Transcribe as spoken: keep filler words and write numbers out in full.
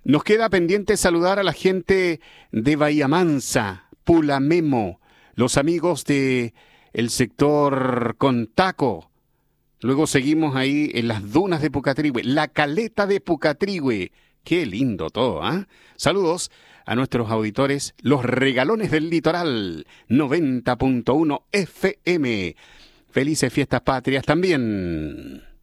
Nos queda pendiente saludar a la gente de Bahía Mansa, Pulamemo, los amigos de el sector Contaco. Luego seguimos ahí en las dunas de Pucatrihue, la caleta de Pucatrihue. Qué lindo todo, ¿ah? ¿eh? Saludos a nuestros auditores, los regalones del litoral, noventa punto uno F M. Felices fiestas patrias también.